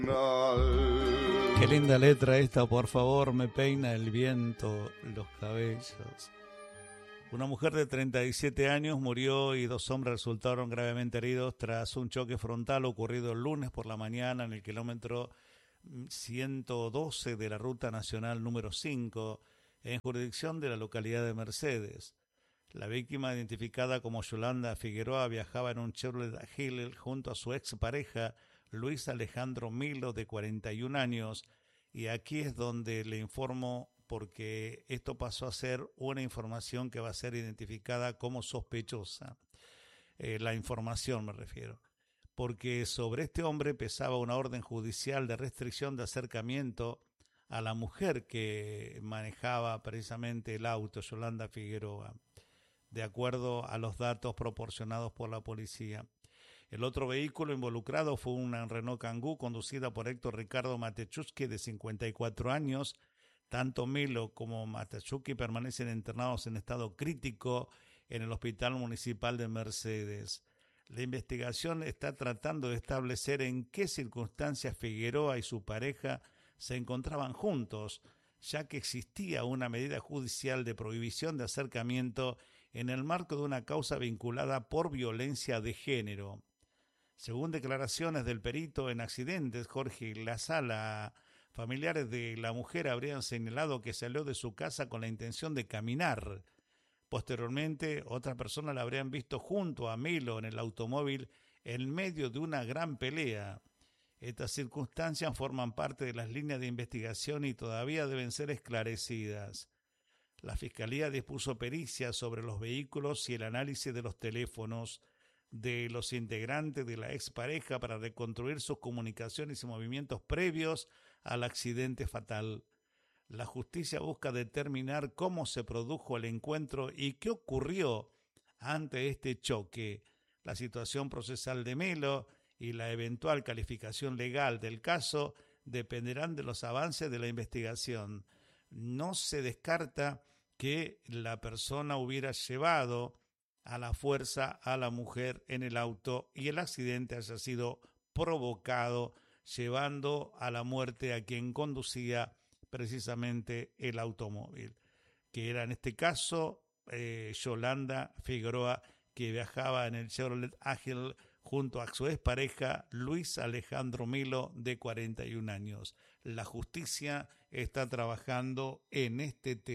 Qué linda letra esta, por favor, me peina el viento los cabellos. Una mujer de 37 años murió y dos hombres resultaron gravemente heridos tras un choque frontal ocurrido el lunes por la mañana en el kilómetro 112 de la Ruta Nacional número 5, en jurisdicción de la localidad de Mercedes. La víctima, identificada como Yolanda Figueroa, viajaba en un Chevrolet Agile junto a su expareja, Luis Alejandro Milo, de 41 años, y aquí es donde le informo porque esto pasó a ser una información que va a ser identificada como sospechosa. La información me refiero. Porque sobre este hombre pesaba una orden judicial de restricción de acercamiento a la mujer que manejaba precisamente el auto, Yolanda Figueroa, de acuerdo a los datos proporcionados por la policía. El otro vehículo involucrado fue una Renault Kangoo conducida por Héctor Ricardo Matechuski, de 54 años. Tanto Milo como Matechuski permanecen internados en estado crítico en el Hospital Municipal de Mercedes. La investigación está tratando de establecer en qué circunstancias Figueroa y su pareja se encontraban juntos, ya que existía una medida judicial de prohibición de acercamiento en el marco de una causa vinculada por violencia de género. Según declaraciones del perito en accidentes, Jorge Lazala, familiares de la mujer habrían señalado que salió de su casa con la intención de caminar. Posteriormente, otras personas la habrían visto junto a Milo en el automóvil en medio de una gran pelea. Estas circunstancias forman parte de las líneas de investigación y todavía deben ser esclarecidas. La Fiscalía dispuso pericias sobre los vehículos y el análisis de los teléfonos de los integrantes de la expareja para reconstruir sus comunicaciones y movimientos previos al accidente fatal. La justicia busca determinar cómo se produjo el encuentro y qué ocurrió ante este choque. La situación procesal de Melo y la eventual calificación legal del caso dependerán de los avances de la investigación. No se descarta que la persona hubiera llevado a la fuerza a la mujer en el auto y el accidente haya sido provocado llevando a la muerte a quien conducía precisamente el automóvil, que era en este caso Yolanda Figueroa, que viajaba en el Chevrolet Ágil junto a su expareja Luis Alejandro Milo, de 41 años. La justicia está trabajando en este tema.